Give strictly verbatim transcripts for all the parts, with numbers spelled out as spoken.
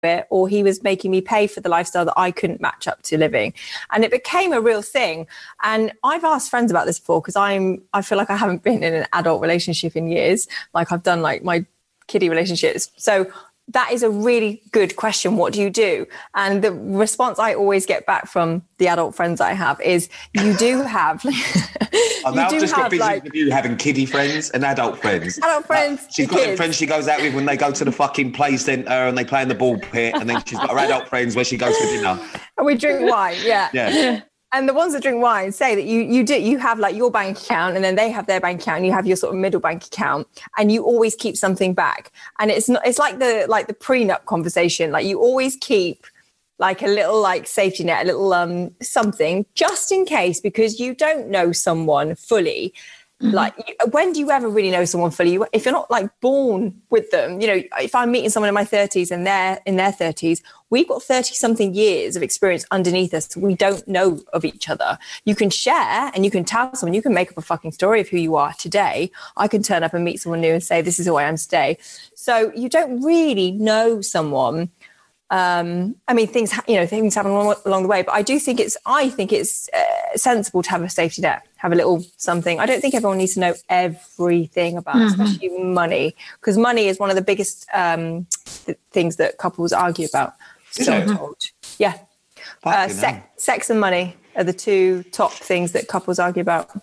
it, or he was making me pay for the lifestyle that I couldn't match up to living. And it became a real thing. And I've asked friends about this before, because I'm I feel like I haven't been in an adult relationship in years. Like I've done like my kiddie relationships. So that is a really good question. What do you do? And the response I always get back from the adult friends I have is, you do have... I've now just got busy like, with you having kiddie friends and adult friends. Adult friends. Like, she's got them friends she goes out with when they go to the fucking play centre and they play in the ball pit, and then she's got her adult friends where she goes for dinner. And we drink wine, yeah. Yeah. And the ones that drink wine say that you you do you have like your bank account, and then they have their bank account, and you have your sort of middle bank account, and you always keep something back. And it's not it's like the like the prenup conversation. Like you always keep like a little like safety net, a little um something just in case, because you don't know someone fully. Mm-hmm. Like, when do you ever really know someone fully? If you're not like born with them, you know, if I'm meeting someone in my thirties and they're in their thirties, we've got thirty something years of experience underneath us. We don't know of each other. You can share and you can tell someone, you can make up a fucking story of who you are today. I can turn up and meet someone new and say, this is who I am today. So you don't really know someone. Um, I mean, things, you know, things happen along, along the way, but I do think it's, I think it's uh, sensible to have a safety net, have a little something. I don't think everyone needs to know everything about, mm-hmm. especially money, because money is one of the biggest um, th- things that couples argue about. So I'm told. Yeah. Uh, sex, sex and money are the two top things that couples argue about.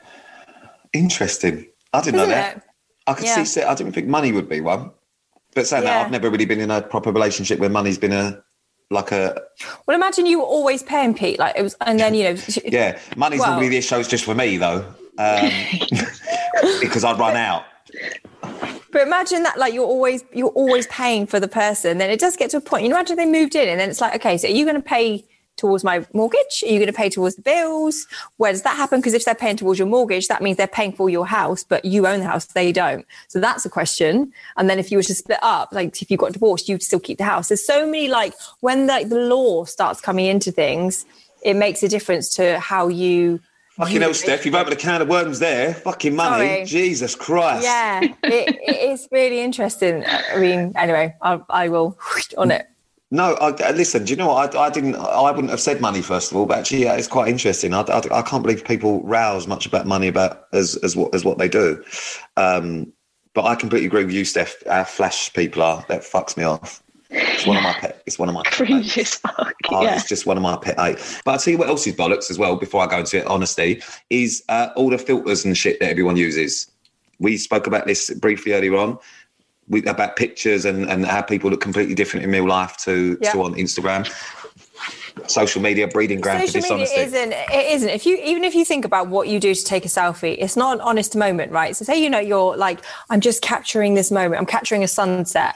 Interesting. I didn't Isn't know that. It? I could yeah. see, I didn't think money would be one. But saying yeah. that, I've never really been in a proper relationship where money's been a like a. Well, imagine you were always paying Pete, like it was, and then you know. yeah, money's well, not really this show's just for me though, um, because I'd run out. But imagine that, like you're always you're always paying for the person. Then it does get to a point. You know, imagine they moved in, and then it's like, okay, so are you going to pay towards my mortgage? Are you going to pay towards the bills? Where does that happen? Because if they're paying towards your mortgage, that means they're paying for your house, but you own the house, they don't. So that's a question. And then if you were to split up, like if you got divorced, you'd still keep the house. There's so many, like when the, the law starts coming into things, it makes a difference to how you... Fucking hell, Steph, you've opened a can of worms there. Fucking money. Sorry. Jesus Christ. Yeah, it, it is really interesting. I mean, anyway, I, I will on it. No, I, listen, do you know what? I, I didn't, I wouldn't have said money first of all, but actually, yeah, it's quite interesting. I, I, I can't believe people row as much about money about as, as what, as what they do. Um, but I completely agree with you, Steph. How flash people are, that fucks me off. It's one of my pet, it's one of my cringe as fuck. Oh, yeah. It's just one of my pet eight. But I'll tell you what else is bollocks as well, before I go into it, honesty, is uh, all the filters and shit that everyone uses. We spoke about this briefly earlier on. We, about pictures and, and how people look completely different in real life to, yeah. to on Instagram. Social media, breeding ground for dishonesty. Social media isn't, it isn't. If you, even if you think about what you do to take a selfie, it's not an honest moment, right? So say, you know, you're like, I'm just capturing this moment. I'm capturing a sunset.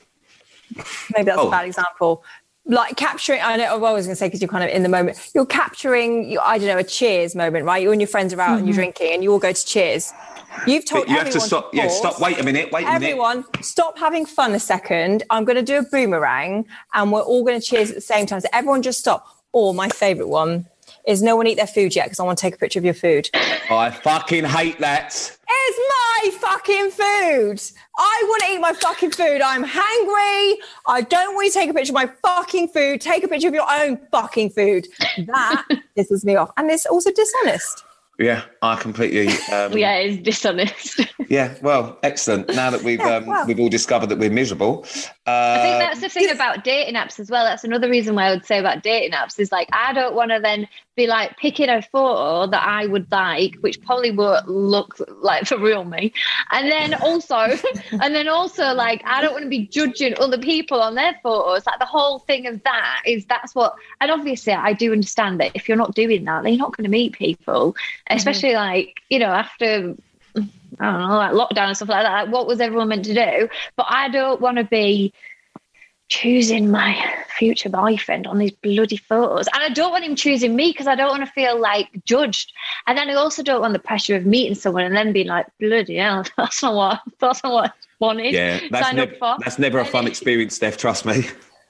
Maybe that's oh. a bad example. Like capturing, I know what I was going to say, because you're kind of in the moment. You're capturing, I don't know, a cheers moment, right? You and your friends are out mm-hmm. and you're drinking and you all go to cheers. You've told but you everyone have to stop. To yeah, stop. Wait a minute. Wait a everyone, minute. Everyone, stop having fun a second. I'm going to do a boomerang, and we're all going to cheers at the same time. So everyone, just stop. Or my favourite one is no one eat their food yet, because I want to take a picture of your food. I fucking hate that. It's my fucking food. I want to eat my fucking food. I'm hangry. I don't want you to take a picture of my fucking food. Take a picture of your own fucking food. That pisses me off, and it's also dishonest. Yeah, I completely... Um, yeah, it's dishonest. yeah, well, excellent. Now that we've yeah, um, well. we've all discovered that we're miserable. Uh, I think that's the thing about dating apps as well. That's another reason why I would say about dating apps is like, I don't want to then be like picking a photo that I would like, which probably won't look like the real me. And then also, and then also like, I don't want to be judging other people on their photos. Like the whole thing of that is that's what, and obviously I do understand that if you're not doing that, then you're not going to meet people, especially mm-hmm. like, you know, after, I don't know, like lockdown and stuff like that. Like what was everyone meant to do? But I don't want to be choosing my future boyfriend on these bloody photos, and I don't want him choosing me because I don't want to feel like judged, and then I also don't want the pressure of meeting someone and then being like, bloody hell, that's not what that's not what I wanted. Yeah, that's, nev- that's never a fun experience, Steph, trust me.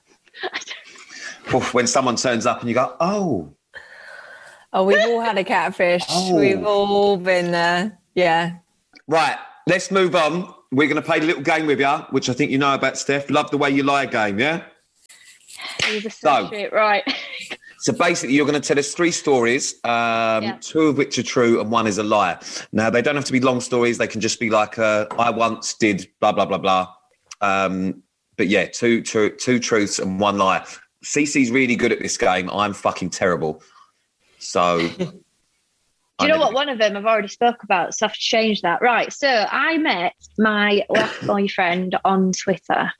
When someone turns up and you go, oh oh we've all had a catfish. Oh. We've all been there. Yeah, right, let's move on. We're going to play a little game with you, which I think you know about, Steph. Love the way you lie game, yeah? Jesus, So- shit, right. So basically, you're going to tell us three stories, um, Yeah. two of which are true and one is a lie. Now, they don't have to be long stories. They can just be like, uh, I once did blah, blah, blah, blah. Um, but yeah, two, two, two truths and one lie. Cece's really good at this game. I'm fucking terrible. So... Do you know what? One of them I've already spoke about, so I have to change that. Right. So I met my last boyfriend on Twitter.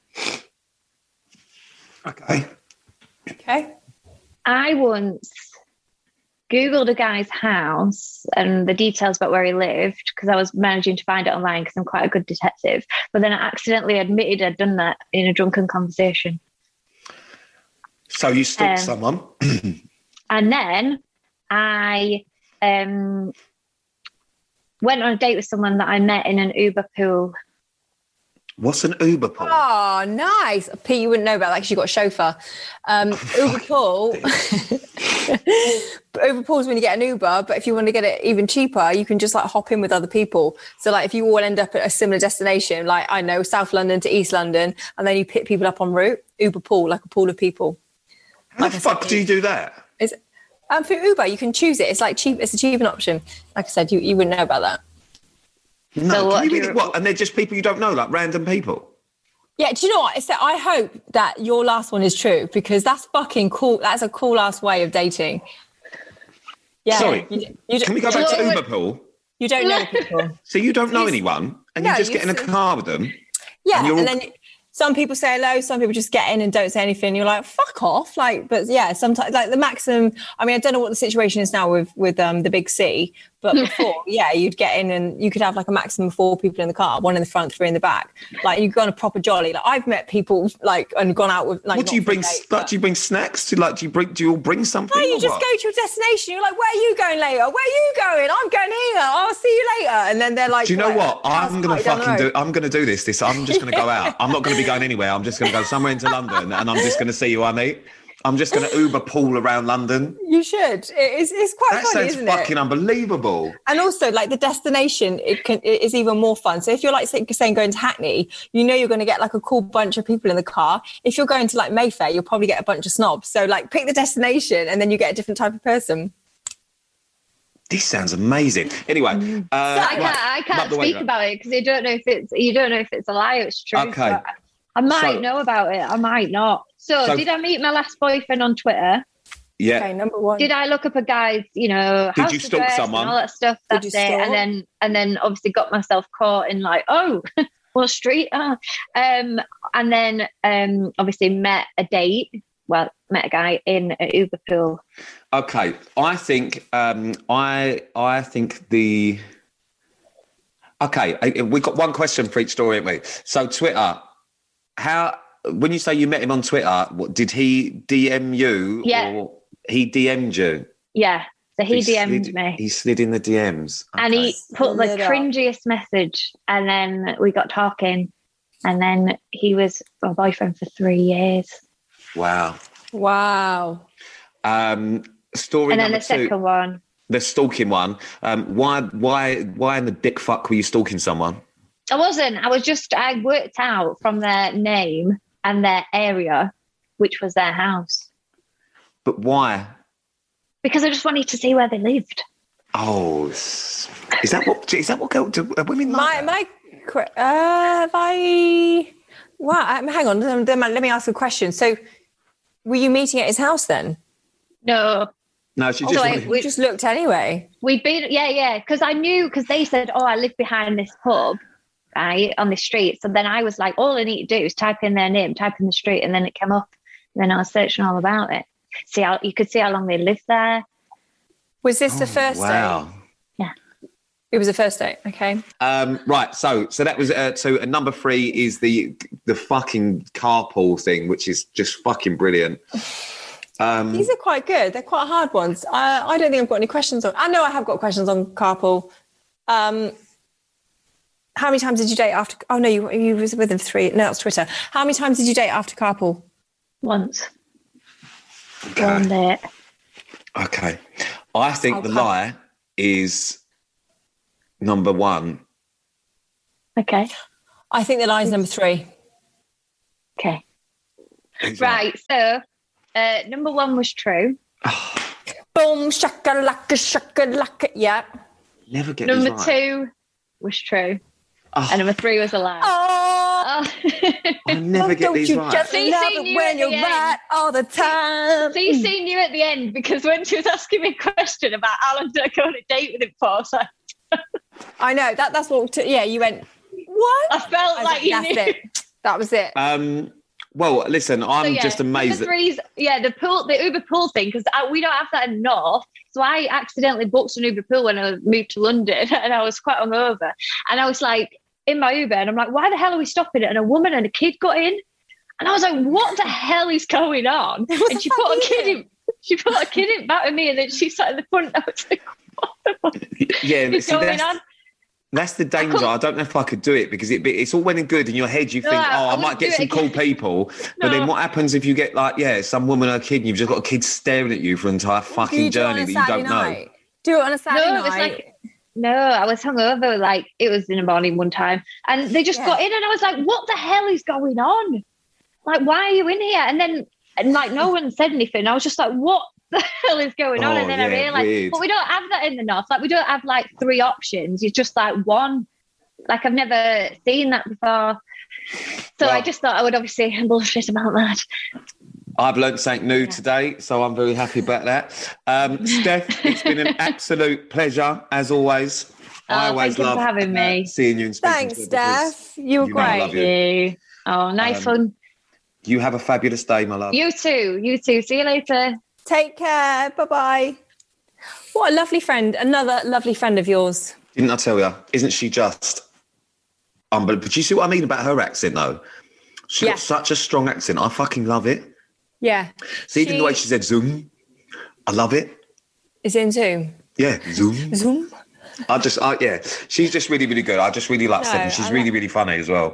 Okay. Okay. I once Googled a guy's house and the details about where he lived because I was managing to find it online because I'm quite a good detective. But then I accidentally admitted I'd done that in a drunken conversation. So you stalked Um, someone. And then I um, went on a date with someone that I met in an Uber pool. What's an Uber pool? Oh, nice. Pete, you wouldn't know about that because you got a chauffeur. Um, Uber pool. Uber pool is when you get an Uber, but if you want to get it even cheaper, you can just like hop in with other people. So like if you all end up at a similar destination, like I know South London to East London, and then you pick people up en route, Uber pool, like a pool of people. How the fuck do you do that? It's, um, for Uber, you can choose it. It's like cheap. It's a cheap option. Like I said, you, you wouldn't know about that. No, So can what you do really, you- what? And they're just people you don't know, like random people. Yeah, do you know what? It's that I hope that your last one is true because that's fucking cool. That's a cool ass way of dating. Yeah. Sorry, You, you, Can we go back So to what- Uber pool? You don't know the people. So you don't know Please- anyone, and No, you just you get in a s- car with them. Yeah, And you're and all- then some people say hello, some people just get in and don't say anything. You're like, fuck off. Like, but yeah, sometimes like the maximum. I mean, I don't know what the situation is now with with um the big C, but before, yeah, you'd get in and you could have like a maximum of four people in the car, one in the front, three in the back. Like you go on a proper jolly. Like I've met people like and gone out with like. What do not you for a bring? date, Like, but- do you bring snacks? To like, do you bring? Do you all bring something? No, you or just what? go to your destination. You're like, where are you going later? Where are you going? I'm going here. I'll see you later. And then they're like, Do you know like, what? house I'm gonna party down the fucking road. do. I'm gonna do this. This. I'm just gonna go out. I'm not gonna be going anywhere. I'm just gonna go somewhere into London, and I'm just gonna see who I meet. I'm just gonna Uber pool around London. You should. It's, it's quite That funny, sounds isn't fucking it? unbelievable. And also, like the destination, it can it is even more fun. So if you're like say- saying going to Hackney, you know you're going to get like a cool bunch of people in the car. If you're going to like Mayfair, you'll probably get a bunch of snobs. So like pick the destination, and then you get a different type of person. This sounds amazing. Anyway, uh, So I can't, right, I can't love the way speak that- about it because you don't know if it's you don't know if it's a lie or it's true. Okay. but I might So- know about it. I might not. So, So- did I meet my last boyfriend on Twitter? Yeah. Okay, number one. Did I look up a guy's, you know, Did house you stalk address someone? and all that stuff that Did you day, stalk? and then and then obviously got myself caught in like, oh, what street? Ah. Um, and then um, obviously met a date. Well, met a guy in an Uber pool. Okay, I think um, I I think the okay. I- We've got one question for each story, haven't we? So Twitter, how when you say you met him on Twitter, what, did he D M you Yeah. or he D M'd you? Yeah, so he, D M'd slid, me. He slid in the D Ms, And he Okay. put the Slid up. cringiest message, and then we got talking, and then he was my boyfriend for three years. Wow. Wow. Um, story And then number the two, second one, the stalking one. Um, why why why in the dick fuck were you stalking someone? I wasn't. I was just. I worked out from their name and their area, which was their house, But why? because I just wanted to see where they lived. Oh, is is that what is that what girl, do uh, women My like? that? my que- uh, have I? Wow. um, Hang on. Then then let me ask a question. So, were you meeting at his house then? No, No, she Oh, just wait, wanted- We We- just looked anyway. we'd been. Yeah, yeah. Because I knew. Because they said, "Oh, I live behind this pub." Right on the street. So then I was like, all I need to do is type in their name, type in the street, and then it came up. And then I was searching all about it. See how you could see how long they lived there. Was this the Oh, first wow. date? It was the first date. Okay. Um, right, so so that was uh, so uh, number three is the the fucking carpool thing, which is just fucking brilliant. Um, These are quite good. They're quite hard ones. Uh, I don't think I've got any questions on. I know I have got questions on carpool. Um, how many times did you date after? Oh no, you you was with him three. No, that's Twitter. How many times did you date after carpool? Once. okay. One date. okay, I think Oh, the car- lie is number one. Okay. I think the line's number three. Okay. Who's Right. So Uh, number one was true. Boom, shakalaka, shakalaka. Yeah. Never get Number these right. two was true. Oh, And number three was a lie. Oh, Oh. I never get don't these you right. just See, love see it you when at you're the end. right all the time? So you seen you at the end because when she was asking me a question about how long did I go on a date with him for, I was like, I know that. That's what. T- yeah, you went. What? I felt I was like you that's knew. it. That was it. Um, well, listen, I'm So, yeah, just amazed. Number That, three's, yeah, the pool, the Uber pool thing, because we don't have that in North. So I accidentally booked an Uber pool when I moved to London, and I was quite hungover. And I was like in my Uber, and I'm like, why the hell are we stopping it? And a woman and a kid got in, and I was like, what the hell is going on? And she put a kid in, she put a kid in back with me, and then she sat in the front. I was like, what the fuck yeah, is see, going that's, on? that's the danger. I don't know if I could do it because it, it's all well and good in your head. You No, think, I- oh, I I, wouldn't might get do it some cool again. people. But then No. what happens if you get like, yeah, some woman or a kid and you've just got a kid staring at you for an entire Do fucking you do it on journey a that you Saturday don't know? night? Do it on a Saturday No, it was night. like, no, I was hungover, like it was in the morning one time, and they just Yeah. got in, and I was like, what the hell is going on? Like, why are you in here? And then, and like, no one said anything. I was just like, what the hell is going on? Oh, And then I yeah, realized, weird. but we don't have that in the North. Like, we don't have like three options. It's just like one. Like, I've never seen that before. So Well- I just thought I would obviously bullshit about that. I've learned something new Yeah. today, so I'm very happy about that. Um, Steph, it's been an absolute pleasure, as always. I Oh, always thank you for love having uh, me. seeing you and speaking Thanks, to you because Steph. You were you know I love great. you. You. Oh, nice Um, one. You have a fabulous day, my love. You too. You too. See you later. Take care. Bye bye. What a lovely friend. Another lovely friend of yours. Didn't I tell you? Isn't she just unbelievable? But you see what I mean about her accent, though? She Yeah. got such a strong accent. I fucking love it. Yeah. See, even She- the way she said Zoom, I love it. Is in Zoom. Yeah, Zoom. Zoom. I just, I, yeah, she's just really, really good. I just really like No, Steph, and she's I really, like- really funny as well.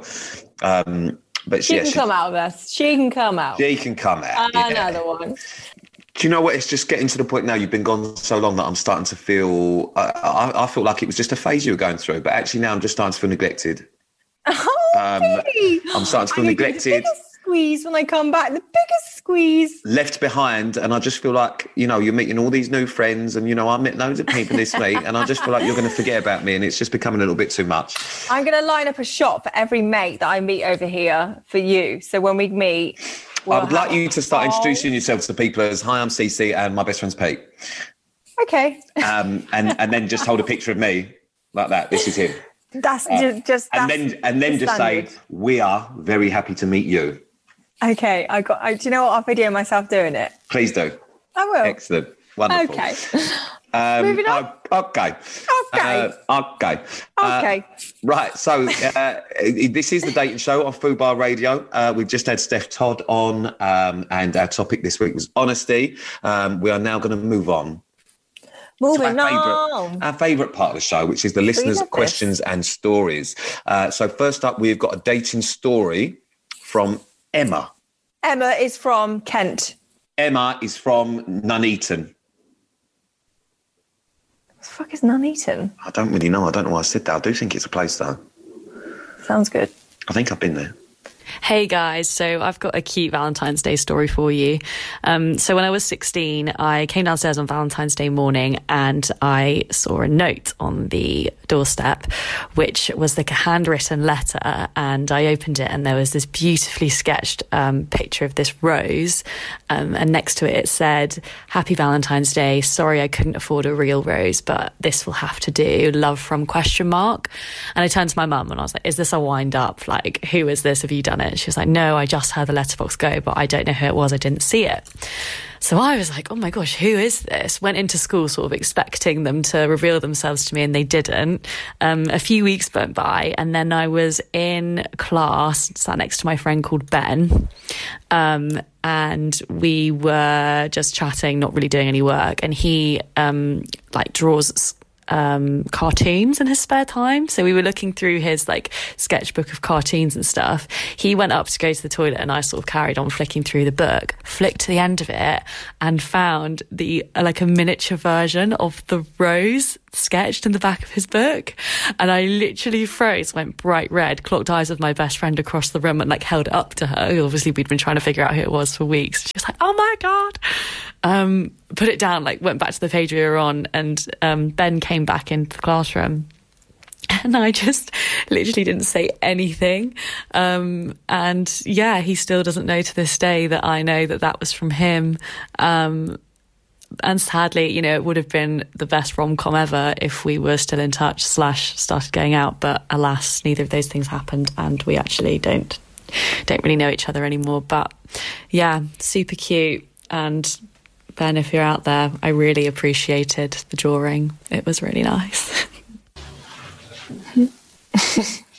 Um, but She yeah, can she, come out of us. She can come out. she can come out. yeah. Another one. Do you know what? It's just getting to the point now. You've been gone so long that I'm starting to feel. I, I, I feel like it was just a phase you were going through, but actually now I'm just starting to feel neglected. Oh, Um, really? I'm starting to feel I need the neglected. biggest squeeze when I come back. The biggest squeeze. Left behind, and I just feel like, you know, you're meeting all these new friends, and you know, I met loads of people this week, and I just feel like you're going to forget about me, and it's just becoming a little bit too much. I'm going to line up a shot for every mate that I meet over here for you. So when we meet, we'll I would like have- you to start Oh, introducing yourself to people as, "Hi, I'm Cece, and my best friend's Pete," Okay, um, and and then just hold a picture of me like that. This is him, that's ju- just. and That's then and then the just standard. say, "We are very happy to meet you." Okay, I got. I, do you know what? I'll video myself doing it. Please do. I will. Excellent, wonderful. Okay. Um, Moving on. o- Okay. Okay. Uh, okay. Uh, Okay. Right. So uh, this is the Dating Show on Fubar Radio. Uh, we've just had Steph Todd on, um, and our topic this week was honesty. Um, we are now going to move on to Moving our on. favourite, our favourite part of the show, which is the listeners' love this. questions and stories. Uh, so first up, we've got a dating story from Emma. Emma is from Kent. Emma is from Nuneaton. What the fuck is Nuneaton? I don't really know. I don't know why I said that. I do think it's a place, though. Sounds good. I think I've been there. Hey guys, so I've got a cute Valentine's Day story for you. Um, so when I was sixteen, I came downstairs on Valentine's Day morning and I saw a note on the doorstep, which was like a handwritten letter. And I opened it and there was this beautifully sketched um, picture of this rose. Um, and next to it, it said, "Happy Valentine's Day. Sorry, I couldn't afford a real rose, but this will have to do. Love from question mark." And I turned to my mum and I was like, "Is this a wind up? Like, who is this? Have you done it?" She was like, "No, I just heard the letterbox go, but I don't know who it was. I didn't see it." So I was like, "Oh my gosh, who is this?" Went into school sort of expecting them to reveal themselves to me, and they didn't. Um, a few weeks went by, and then I was in class, sat next to my friend called Ben, um, and we were just chatting, not really doing any work. And he um, like draws um, cartoons in his spare time. So we were looking through his like sketchbook of cartoons and stuff. He went up to go to the toilet and I sort of carried on flicking through the book, flicked to the end of it and found the uh, like a miniature version of the rose sketched in the back of his book. And I literally froze, went bright red, clocked eyes with my best friend across the room and like held it up to her. Obviously we'd been trying to figure out who it was for weeks. She was like, oh my God. Um, put it down, like went back to the page we were on, and um, Ben came back into the classroom and I just literally didn't say anything. Um, and yeah, he still doesn't know to this day that I know that that was from him. Um, and sadly, you know, it would have been the best rom-com ever if we were still in touch slash started going out. But alas, neither of those things happened and we actually don't don't really know each other anymore. But yeah, super cute. And Ben, if you're out there, I really appreciated the drawing. It was really nice.